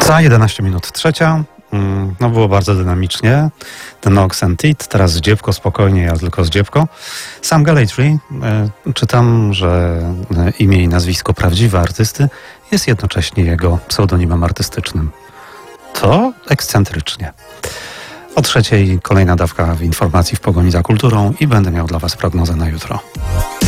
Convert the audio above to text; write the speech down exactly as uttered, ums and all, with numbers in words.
Za jedenaście minut trzecia. No było bardzo dynamicznie. The Knox and Teeth, teraz Zdziebko, spokojnie, ja tylko Zdziebko. Sam Galatry, czytam, że imię i nazwisko prawdziwe artysty jest jednocześnie jego pseudonimem artystycznym. To ekscentrycznie. O trzeciej kolejna dawka informacji w pogoni za kulturą i będę miał dla Was prognozę na jutro.